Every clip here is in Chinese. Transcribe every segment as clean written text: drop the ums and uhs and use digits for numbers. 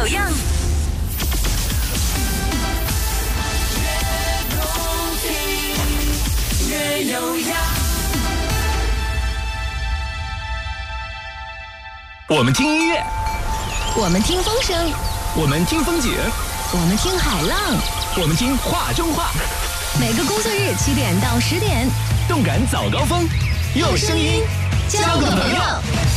有样，越有样。 我们听音乐， 我们听风声， 我们听风景， 我们听海浪， 我们听话中话。 每个工作日7点到10点， 动感早高峰，用声音交个朋友。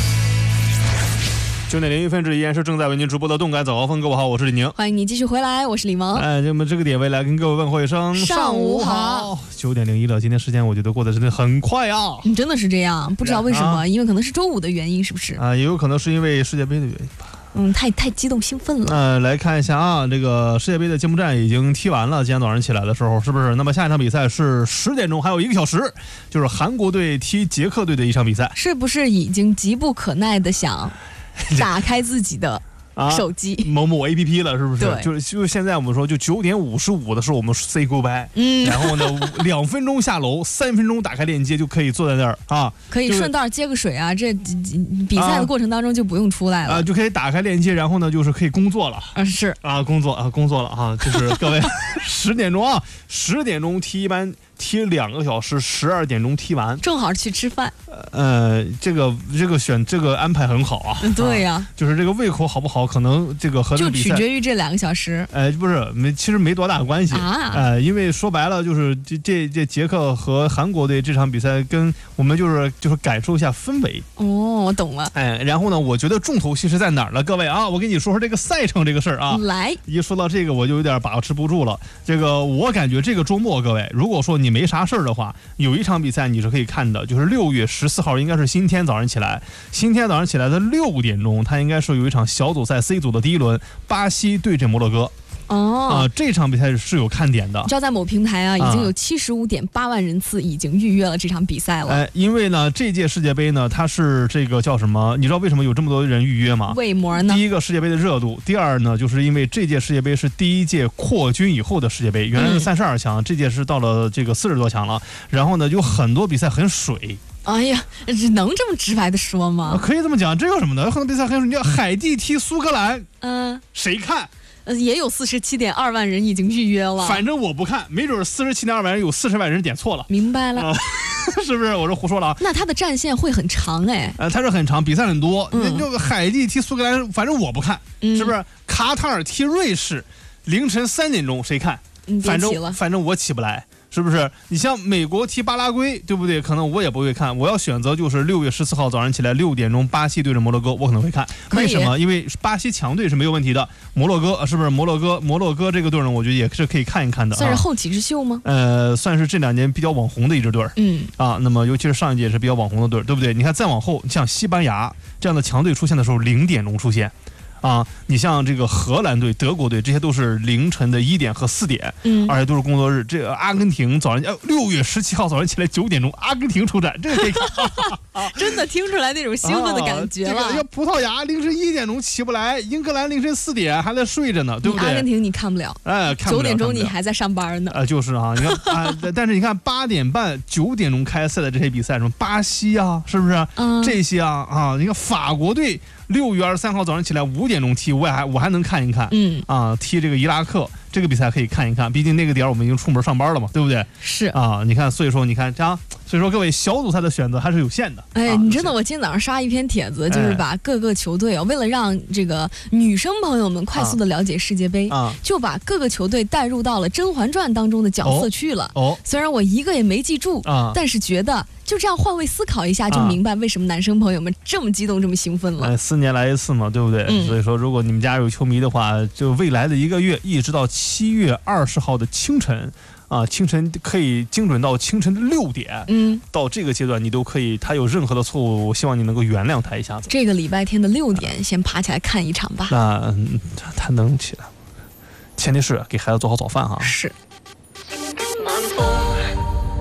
9:01依然是正在为您直播的动感早高峰。各位好，我是李宁， 欢迎你继续回来，我是李萌。 那么这个点位来跟各位问候一声上午好。 9:01了，今天时间我觉得过得真的很快啊。 真的是这样，不知道为什么，因为可能是周五的原因，是不是？ 也有可能是因为世界杯的原因吧。 太激动兴奋了。 来看一下啊，这个世界杯的揭幕战已经踢完了，今天早上起来的时候，是不是？那么下一场比赛是10点钟，还有1个小时，就是韩国队踢捷克队的一场比赛。 是不是已经急不可耐的想打开自己的手机某某 APP 了，是不是？ 对， 就是现在我们说，就9:55的时候我们 say goodbye，然后呢2分钟下楼，3分钟打开链接就可以坐在那儿啊， 可以顺道接个水啊，这比赛的过程当中就不用出来了就可以打开链接，然后呢就是可以工作了是工作了啊，就是各位10点钟啊，10点钟踢，一般踢2个小时，12点钟踢完， 正好去吃饭。 这个安排很好啊。 对呀， 就是这个胃口好不好，可能这个和这个比赛就取决于这2个小时。 不是其实没多大关系因为说白了就是这捷克和韩国队这场比赛，跟我们就是感受一下氛围。 我懂了。 然后呢，我觉得重头戏是在哪儿了，各位啊，我跟你说说这个赛程这个事儿啊。 来， 一说到这个，我就有点把持不住了。这个我感觉这个周末，各位，如果说你没啥事儿的话，有一场比赛你是可以看的，就是6月14号，应该是星期天早上起来的6点钟，它应该是有一场小组赛 C 组的第一轮，巴西对阵摩洛哥。这场比赛是有看点的。你知道在某平台已经有75.8万人次已经预约了这场比赛了。 因为呢，这届世界杯呢，它是这个叫什么？你知道为什么有这么多人预约吗？ 为么呢？ 第一个，世界杯的热度；第二呢，就是因为这届世界杯是第一届扩军以后的世界杯，原来是32强，这届是到了这个40多强了。然后呢，有很多比赛很水。 哎呀，能这么直白的说吗？ 可以这么讲，这有什么的？有很多比赛很水。你叫海地踢苏格兰，谁看？ 也有47.2万人已经预约了。 反正我不看，没准47.2万人有40万人点错了。 明白了， 是不是？我这胡说了啊。 那他的战线会很长它是很长，比赛很多。那个海地踢苏格兰，反正我不看，是不是？卡塔尔踢瑞士，凌晨3点钟，谁看？反正我起不来。是不是？你像美国踢巴拉圭，对不对？可能我也不会看。我要选择就是6月14号早上起来6点钟，巴西对着摩洛哥，我可能会看。为什么？因为巴西强队是没有问题的。摩洛哥是不是？摩洛哥这个队呢，我觉得也是可以看一看的。 算是后起之秀吗？ 算是这2年比较网红的一支队。那么尤其是上一届是比较网红的队，对不对？你看再往后，像西班牙这样的强队出现的时候，0点钟出现。你像这个荷兰队、德国队，这些都是凌晨的1点和4点，而且都是工作日。这个阿根廷早上6月17号早上起来9点钟，阿根廷出战，这个可以看。 真的听出来那种兴奋的感觉了。 要葡萄牙凌晨1点钟起不来，英格兰凌晨4点还在睡着呢，对不对？ 阿根廷你看不了看不了 ，9点钟你还在上班呢。 就是你看但是你看8点半、9点钟开赛的这些比赛，什么巴西啊，是不是？这些你看法国队6月23号早上起来5点钟踢，我还能看一看。踢这个伊拉克这个比赛可以看一看，毕竟那个点我们已经出门上班了嘛，对不对？ 是你看，所以说各位小组赛的选择还是有限的。 你真的，我今天早上刷一篇帖子，就是把各个球队为了让这个女生朋友们快速的了解世界杯，就把各个球队带入到了《甄嬛传》当中的角色去了。虽然我一个也没记住，但是觉得就这样换位思考一下，就明白为什么男生朋友们这么激动、这么兴奋了。 4年来一次嘛，对不对？所以说，如果你们家有球迷的话，就未来的1个月，一直到7月20号的清晨。清晨可以精准到清晨的6点，到这个阶段你都可以，他有任何的错误，我希望你能够原谅他一下子。 这个礼拜天的6点，先爬起来看一场吧。 那他能起来，前提是给孩子做好早饭哈。 是。